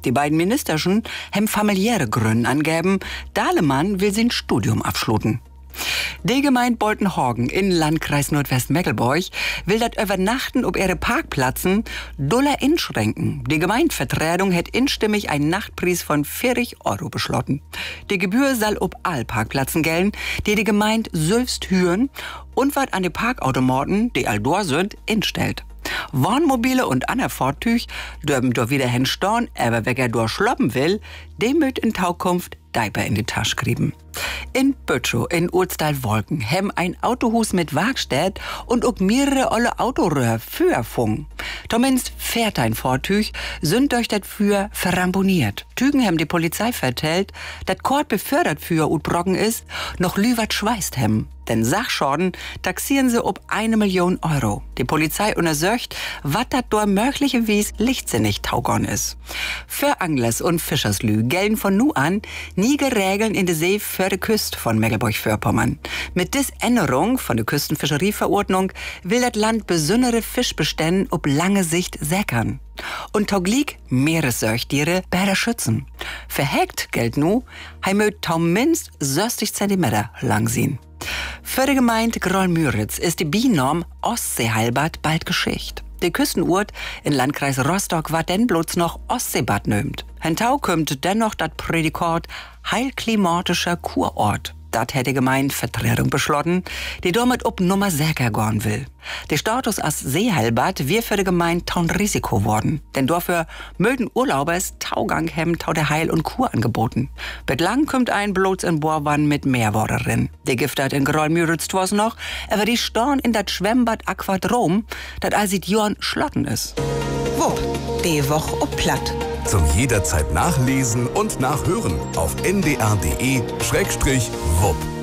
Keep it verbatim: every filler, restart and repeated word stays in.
Die beiden Ministerschen haben familiäre Gründe angeben. Dahlemann will sein Studium abschluten. Die Gemeinde Boltenhagen in Landkreis Nordwestmecklenburg will das Übernachten ob ihre Parkplätzen doller inschränken. Die Gemeindevertretung hat instimmig einen Nachtpreis von vierzig Euro beschlossen. Die Gebühr soll ob all Parkplätzen gelten, die die Gemeinde selbst hüren und was an die Parkautomaten, die all dort sind, instellt. Wohnmobile und andere Fahrzeuge dürfen dort wieder hinstehen, aber wer er dort schloppen will, dem wird in Zukunft Diaper in die Tasche kriegen. In Bötschow in Urstal-Wolken haben ein Autohus mit Werkstatt und auch mehrere olle Autoröhr für Funk. Zumindest fährt ein Fahrzeug, sind durch das Für verramponiert. Tügen haben die Polizei vertellt, dass Kort befördert für Utbrocken ist, noch lüwert schweißt hem. Denn Sachschaden taxieren sie ob eine Million Euro. Die Polizei untersucht, was das dort möglicherweise lichtsinnig taugon ist. Für Anglers und Fischerslü gelten von nu an nie Regeln in der See für die Küste von Mecklenburg-Vorpommern. Mit dis Änderung von der Küstenfischerie-Verordnung will das Land besondere Fischbestände ob lange Sicht säckern. Und tauglich Meeressäugtiere besser schützen. Für Hekt gilt nu, er mögt zumindest sechzig Zentimeter lang sein. Für die Gemeinde Groll-Müritz ist die Bi-Norm Ostseeheilbad bald Geschichte. Die Küstenort in Landkreis Rostock war denn bloß noch Ostseebad nömt. Hentau kommt dennoch das Prädikat heilklimatischer Kurort. Das hätte die Gemeindevertretung beschlossen, die damit ob Nummer säker gorn will. Der Status als Seeheilbad wird für die Gemeinde taun Risiko worden. Denn dafür mögen Urlaubers Taugang hem tau der Heil- und Kur angeboten. Bislang kommt ein bloß in Bohrwann mit Meerwaderin. Die giftet in Groll-Müritz twas noch, aber die Storn in das Schwemmbad Aquadrom, das all seit Jahren schlotten ist. Wupp, die Woche ob platt. Zum jederzeit nachlesen und nachhören auf n d r punkt d e Schrägstrich wupp.